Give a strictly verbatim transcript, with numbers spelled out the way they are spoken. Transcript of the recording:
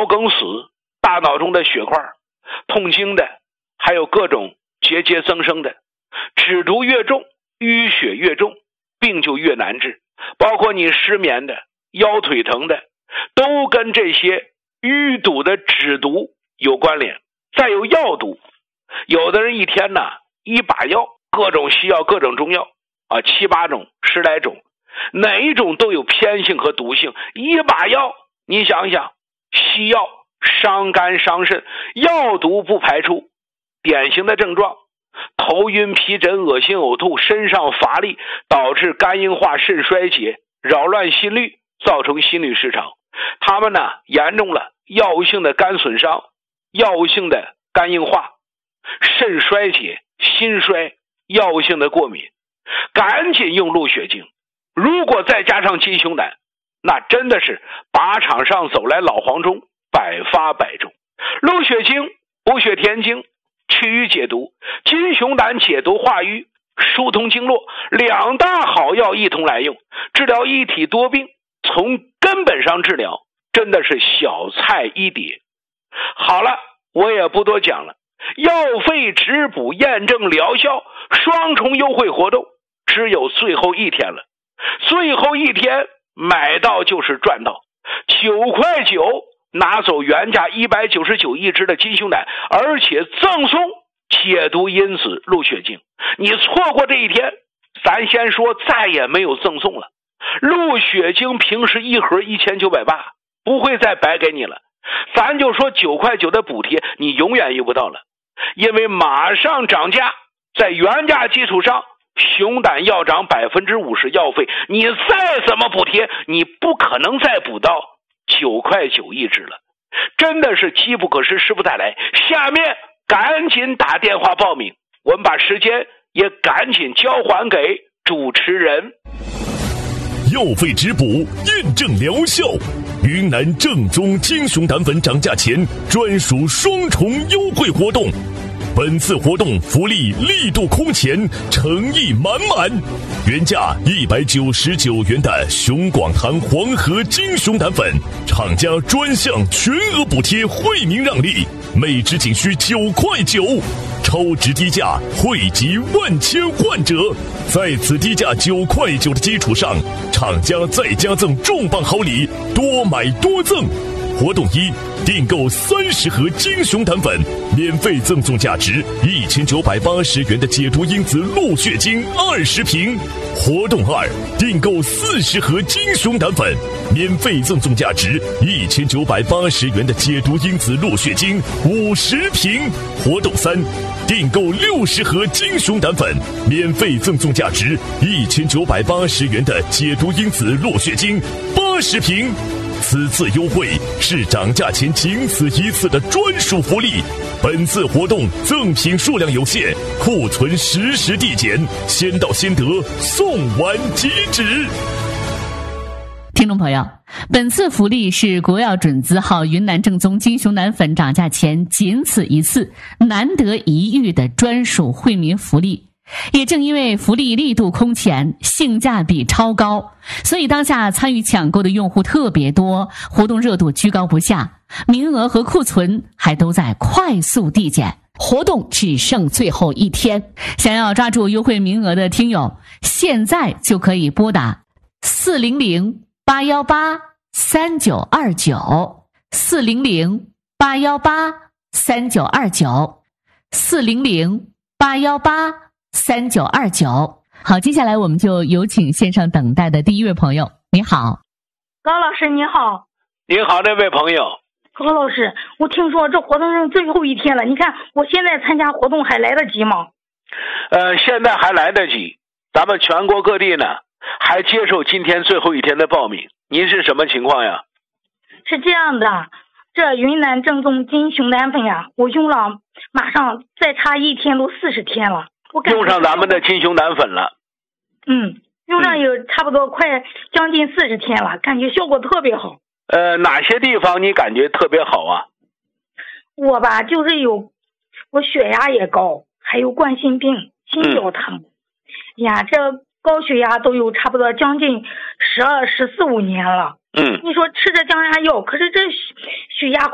脑梗死、大脑中的血块、痛经的，还有各种结节增生的。脂毒越重，淤血越重，病就越难治。包括你失眠的、腰腿疼的，都跟这些淤堵的脂毒有关联。再有药毒，有的人一天呢一把药，各种西药各种中药啊，七八种十来种，哪一种都有偏性和毒性。一把药你想想，西药伤肝伤肾，药毒不排出，典型的症状头晕皮疹恶心呕吐，身上乏力，导致肝硬化肾衰竭，扰乱心律，造成心律失常。他们呢严重了药物性的肝损伤，药物性的肝硬化，肾衰竭，心衰，药物性的过敏，赶紧用鹿血精。如果再加上金熊胆，那真的是靶场上走来老黄忠，百发百中。鹿血精补血填精，祛瘀解毒，金熊胆解毒化瘀，疏通经络，两大好药一同来用，治疗一体多病，从根本上治疗，真的是小菜一碟。好了，我也不多讲了。药费质补验证疗效双重优惠活动只有最后一天了，最后一天买到就是赚到，九块九拿走原价一百九十九一支的金熊胆，而且赠送解毒因子鹿血精。你错过这一天，咱先说再也没有赠送了。鹿血精平时一盒一千九百八，不会再白给你了。咱就说九块九的补贴，你永远用不到了，因为马上涨价，在原价基础上，熊胆要涨百分之五十药费，你再怎么补贴，你不可能再补到九块九一支了，真的是机不可失，失不再来。下面赶紧打电话报名，我们把时间也赶紧交还给主持人。 药费质补，验证疗效。云南正宗金熊胆粉涨价前专属双重优惠活动，本次活动福利力度空前，诚意满满。原价一百九十九元的熊广坛黄河金熊胆粉，厂家专项全额补贴，惠民让利，每支仅需九块九，超值低价惠及万千患者。在此低价九块九的基础上，厂家再加赠重磅好礼，多买多赠。活动一，订购三十盒金熊胆粉，免费赠送价值一千九百八十元的解毒因子鹿血精二十瓶。活动二，订购四十盒金熊胆粉，免费赠送价值一千九百八十元的解毒因子鹿血精五十瓶。活动三，订购六十盒金熊胆粉，免费赠送价值一千九百八十元的解毒因子鹿血精八十瓶。此次优惠是涨价前仅此一次的专属福利，本次活动赠品数量有限，库存实时递减，先到先得，送完即止。 听众朋友，本次福利是国药准字号云南正宗金熊胆粉涨价前仅此一次，难得一遇的专属惠民福利。也正因为福利力度空前，性价比超高，所以当下参与抢购的用户特别多，活动热度居高不下，名额和库存还都在快速递减，活动只剩最后一天。想要抓住优惠名额的听友，现在就可以拨打四零零八一八三九二九 四零零八一八三九二九 四零零八一八三九二九。好，接下来我们就有请线上等待的第一位朋友。你好。 高老师你好。 你好，这位朋友。 高老师，我听说这活动是最后一天了，你看我现在参加活动还来得及吗？ 呃，现在还来得及，咱们全国各地呢还接受今天最后一天的报名。您是什么情况呀？ 是这样的，这云南正宗金熊胆粉呀，我用了马上再差一天都四十天了，我感觉用上咱们的金熊胆粉了。 嗯，用上有差不多快将近四十天了，感觉效果特别好。 呃，哪些地方你感觉特别好啊？ 我吧，就是有我血压也高，还有冠心病、心绞疼。嗯、呀，这高血压都有差不多将近十二、十四五年了。嗯，你说吃着降压药，可是这血压